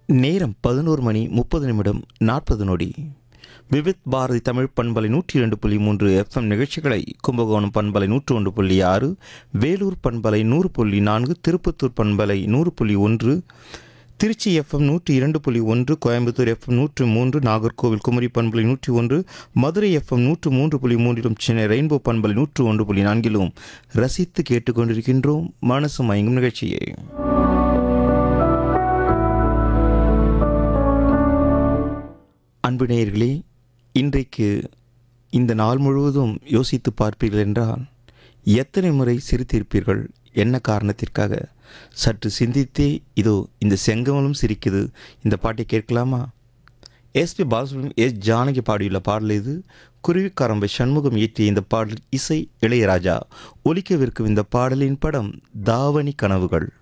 நேரம் 11:30 விவித் பாரதி தமிழ் பண்பலை 102.3 எஃப்எம் நிகழ்ச்சிகளை கும்பகோணம் பண்பலை 101.6, வேலூர் பண்பலை 100.4, திருப்பத்தூர் பண்பலை 100.1, திருச்சி எஃப்எம் 102.1, கோயம்புத்தூர் எஃப்எம் 103, நாகர்கோவில் குமரி பண்பலை 101, மதுரை எஃப்எம் 103.3, சென்னை ரெயின்போ பண்பலை 101.4 ரசித்து கேட்டுக்கொண்டிருக்கின்றோம் மனசு மயங்கும் நிகழ்ச்சியை. அன்பு நேயர்களே, இன்றைக்கு இந்த நாள் முழுவதும் யோசித்து பார்ப்பீர்கள் என்றால் எத்தனை முறை சிரித்திருப்பீர்கள்? என்ன காரணத்திற்காக? சற்று சிந்தித்தே இதோ இந்த செங்கமலும் சிரிக்குது இந்த பாட்டை கேட்கலாமா? எஸ்பி பாலசுப்ரமணியம், எஸ் ஜானகி பாடியுள்ள பாடல் இது. குருவிக்காரம்பை சண்முகம் இயற்றிய இந்த பாடல் இசை இளையராஜா. ஒலிக்கவிருக்கும் இந்த பாடலின் படம் தாவணி கனவுகள்.